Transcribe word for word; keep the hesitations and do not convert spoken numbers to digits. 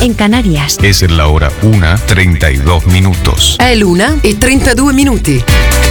en Canarias. Es la hora una, treinta y dos minutos. È l'una e trentadue minuti.